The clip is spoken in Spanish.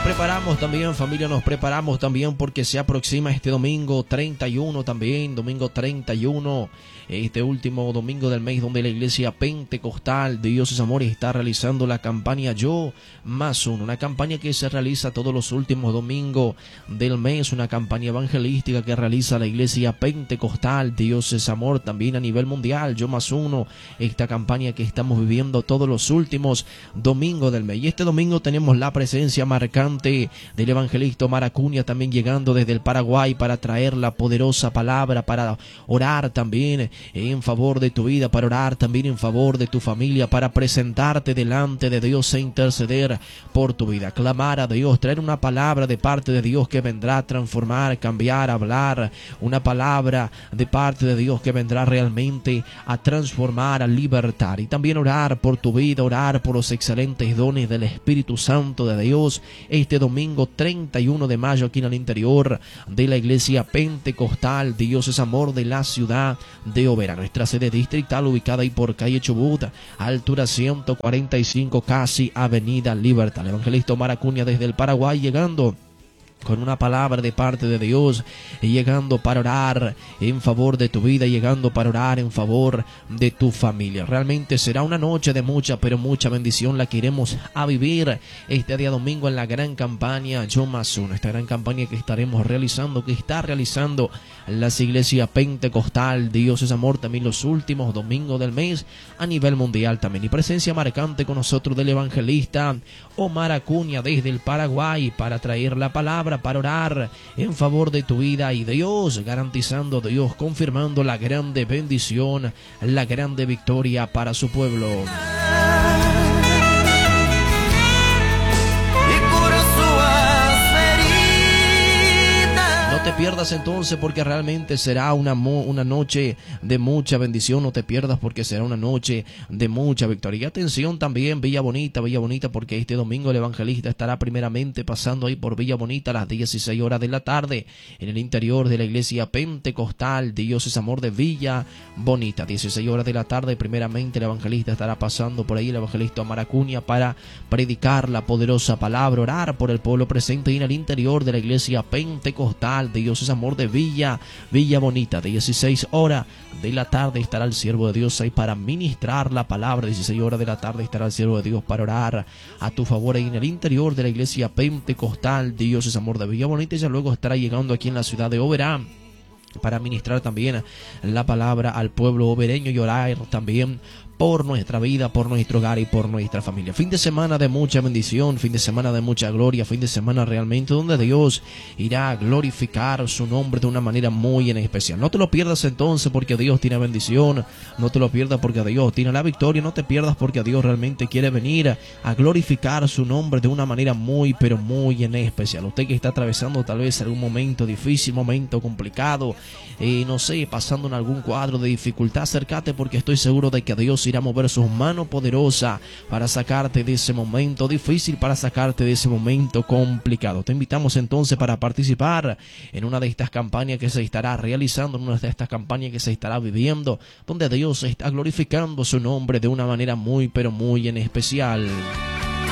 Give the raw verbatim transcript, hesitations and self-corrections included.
preparamos también, familia, nos preparamos también porque se aproxima este domingo treinta y uno también, domingo treinta y uno, este último domingo del mes donde la iglesia pentecostal de Dios es Amor está realizando la campaña Yo Más Uno, una campaña que se realiza todos los últimos domingos del mes, una campaña evangelística que realiza la iglesia pentecostal de Dios es Amor también a nivel mundial, Yo Más Uno, esta campaña que estamos viviendo todos los últimos domingos del mes. Y este domingo tenemos la presencia marcante del evangelista Omar Acuña también llegando desde el Paraguay para traer la poderosa palabra, para orar también en favor de tu vida, para orar también en favor de tu familia, para presentarte delante de Dios e interceder por tu vida, clamar a Dios, traer una palabra de parte de Dios que vendrá a transformar, cambiar, hablar, una palabra de parte de Dios que vendrá realmente a transformar, a libertar, y también orar por tu vida, orar por los excelentes dones del Espíritu Santo de Dios este domingo treinta y uno de mayo aquí en el interior de la iglesia pentecostal Dios es Amor de la ciudad de Oberá, nuestra sede distrital ubicada ahí por calle Chubut, altura ciento cuarenta y cinco, casi avenida Libertad. El evangelista Omar Acuña desde el Paraguay llegando con una palabra de parte de Dios, llegando para orar en favor de tu vida, llegando para orar en favor de tu familia. Realmente será una noche de mucha, pero mucha bendición la que iremos a vivir este día domingo en la gran campaña Yo Más Uno, esta gran campaña que estaremos realizando, que está realizando las iglesias pentecostal Dios es Amor también los últimos domingos del mes a nivel mundial también. Y presencia marcante con nosotros del evangelista Omar Acuña desde el Paraguay para traer la palabra, para orar en favor de tu vida, y Dios garantizando, Dios confirmando la grande bendición, la grande victoria para su pueblo. No te pierdas entonces porque realmente será una, una noche de mucha bendición, no te pierdas porque será una noche de mucha victoria. Y atención también, Villa Bonita, Villa Bonita, porque este domingo el evangelista estará primeramente pasando ahí por Villa Bonita a las dieciséis horas de la tarde en el interior de la iglesia pentecostal Dios es Amor de Villa Bonita. dieciséis horas de la tarde primeramente el evangelista estará pasando por ahí, el evangelista Omar Acuña, para predicar la poderosa palabra, orar por el pueblo presente y en el interior de la iglesia pentecostal Dios es Amor de Villa, Villa Bonita. dieciséis horas de la tarde estará el siervo de Dios ahí para ministrar la palabra. dieciséis horas de la tarde estará el siervo de Dios para orar a tu favor ahí en el interior de la iglesia pentecostal Dios es Amor de Villa Bonita. Y ya luego estará llegando aquí en la ciudad de Oberá para ministrar también la palabra al pueblo obereño y orar también por nuestra vida, por nuestro hogar y por nuestra familia. Fin de semana de mucha bendición, fin de semana de mucha gloria, fin de semana realmente donde Dios irá a glorificar su nombre de una manera muy en especial. No te lo pierdas entonces porque Dios tiene bendición, no te lo pierdas porque Dios tiene la victoria, no te pierdas porque Dios realmente quiere venir a glorificar su nombre de una manera muy, pero muy en especial. Usted que está atravesando tal vez algún momento difícil, momento complicado, eh, no sé, pasando en algún cuadro de dificultad, acércate porque estoy seguro de que Dios irá a mover sus manos poderosas para sacarte de ese momento difícil, para sacarte de ese momento complicado. Te invitamos entonces para participar en una de estas campañas que se estará realizando, en una de estas campañas que se estará viviendo, donde Dios está glorificando su nombre de una manera muy, pero muy en especial.